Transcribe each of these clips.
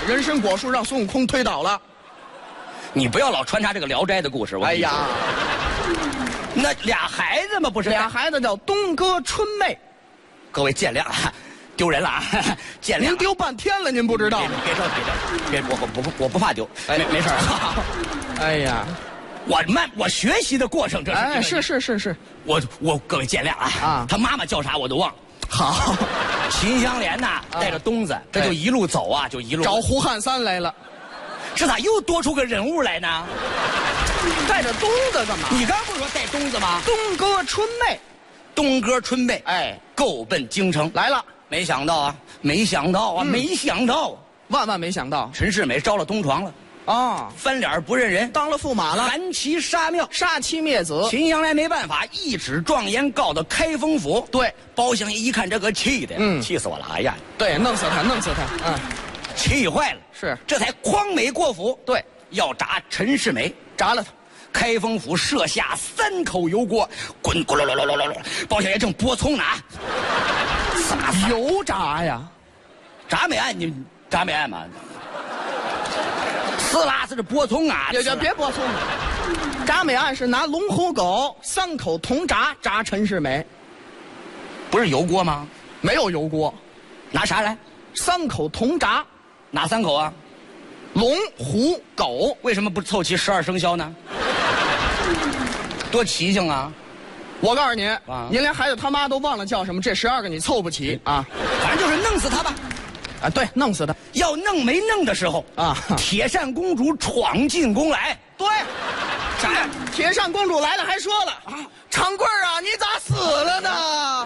人参果树让孙悟空推倒了。 你不要老穿插这个《聊斋》的故事。 哎呀， 那俩孩子嘛，不是俩孩子叫东哥春妹。 各位见谅啊，丢人了啊，见谅。 您丢半天了，您不知道？ 别着急，别，我不怕丢，没事儿。 哎呀， 我学习的过程，这是。 哎，是。 我各位见谅啊。啊，他妈妈叫啥我都忘了。 好， 秦香莲呐，带着东子，这就一路走啊，就一路找胡汉三来了。 这咋又多出个人物来呢？ 带着东子干嘛？ 你刚不是说带东子吗？ 东哥春妹， 东哥春妹， 哎， 够奔京城来了。 没想到啊，没想到， 万没想到， 陈世美招了东床了。 啊， 翻脸不认人， 当了驸马了， 韩琦杀庙， 杀妻灭子。 秦香莲没办法，一纸状言告到开封府。 对， 包相爷一看这个气的，气死我了！哎呀， 对，弄死他， 气坏了。 是， 这才诓美过府。 对， 要铡陈世美， 铡了他。 开封府设下3口油锅，滚滚噜噜噜噜噜。包相爷正剥葱呢， 油炸呀， 铡美案你铡美案嘛。撕拉是剥葱啊！ 别剥葱了。铡美案是拿龙虎狗3口铜铡铡陈世美， 不是油锅吗？ 没有油锅， 拿啥来 ？3口铜铡， 哪3口啊？ 龙虎狗， 为什么不凑齐12生肖呢？多齐性啊！ 我告诉您，您连孩子他妈都忘了叫什么，这12个你凑不齐啊！ 反正就是弄死他吧。 啊，对，弄死他。 要弄没弄的时候啊，铁扇公主闯进宫来。 对，啥呀？铁扇公主来了，还说了啊，长贵儿啊，你咋死了呢？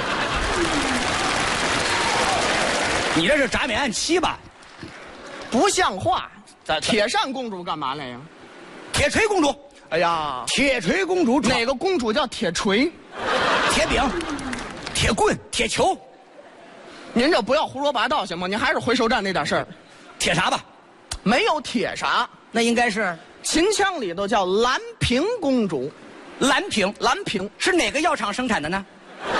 你这是铡美案7吧？ 不像话！铁扇公主干嘛来呀？ 铁锤公主。 哎呀， 铁锤公主哪个公主叫铁锤？ 铁饼、铁棍、铁球。 您这不要胡说八道行吗？您还是回收站那点事儿。 铁啥吧？ 没有铁啥， 那应该是秦腔里头叫兰平公主。 兰平是哪个药厂生产的呢？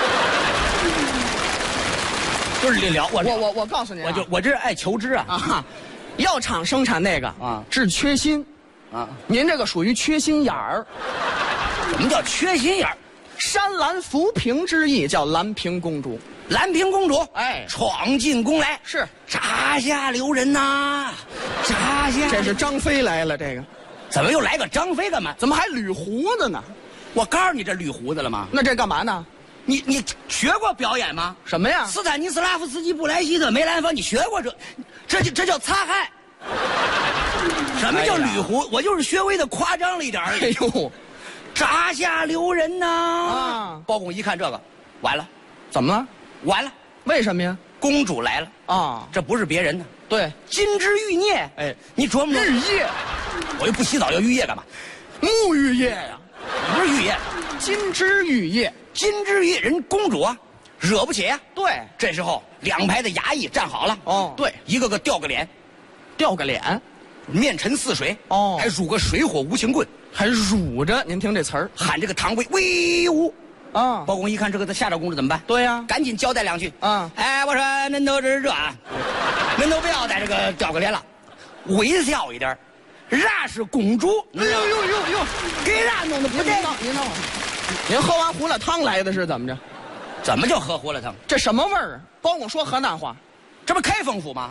就是理疗。 我告诉你、啊， 我这是爱求知啊。 啊，药厂生产那个啊，治缺心。啊，您这个属于缺心眼儿。 什么叫缺心眼儿？ 山兰浮萍之意，叫兰平公主。 兰平公主， 哎， 闯进宫来， 是铡下留人呐，铡下。 这是张飞来了，这个， 怎么又来个张飞干嘛？ 怎么还捋胡子呢？ 我告诉你，这捋胡子了吗？ 那这干嘛呢？ 你学过表演吗？ 什么呀？ 斯坦尼斯拉夫斯基、布莱希特、梅兰芳，你学过这叫擦汗。什么叫捋胡？我就是稍微的夸张了一点而已。 哎呦， 铡下留人呐！啊，包公一看这个，完了， 怎么了？ 完了， 为什么呀？ 公主来了啊！这不是别人的， 对， 金枝玉孽。哎，你琢磨玉液， 我又不洗澡要玉液干嘛？ 沐浴液呀， 不是玉液， 金枝玉液， 金枝玉液，人公主啊，惹不起呀。 对， 这时候2排的衙役站好了。 哦，对， 一个个吊个脸，面沉似水。哦，还拄个水火无情棍， 还辱着。您听这词儿， 喊这个唐贵威武。 啊！ 包公一看这个他下詔公主怎么办？ 对呀， 赶紧交代2句。 啊！ 哎，我说恁都是这啊，恁都不要在这个吊个脸了，微笑一点。那是公主。 哎呦， 给那弄得不对。 您喝完胡辣汤来的是怎么着？ 怎么叫喝胡辣汤？ 这什么味儿啊？包公说河南话， 这不开封府吗？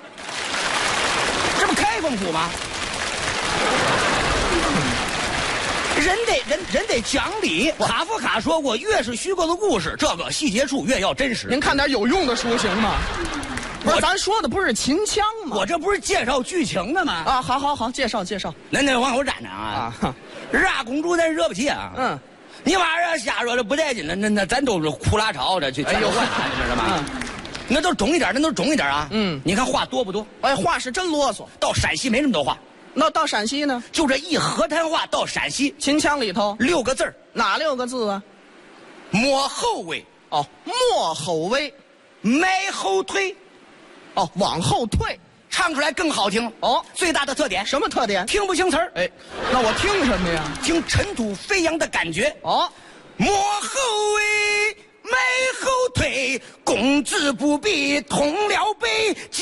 这不开封府吗？人得讲理。卡夫卡说过，越是虚构的故事，这个细节处越要真实。 您看点有用的书行吗？不是，咱说的不是秦腔吗？ 我这不是介绍剧情的吗？ 啊，好，介绍。 恁往后站着啊！让公主咱惹不起啊！嗯，你把人瞎说的不带劲的，那咱都是苦拉吵的去。哎呦，你知道吗？那都重一点，啊！嗯，你看话多不多？ 哎，话是真啰嗦。 到陕西没这么多话。 那到陕西呢？ 就这一河滩话到陕西秦腔里头 6个字， 哪6个字啊？ 摸后尾。 哦，摸后尾， 迈后退。 哦，往后退， 唱出来更好听。哦，最大的特点什么特点？ 听不清词儿。 哎，那我听什么呀？ 听尘土飞扬的感觉。哦，摸后尾，迈后退，公子不必同了杯。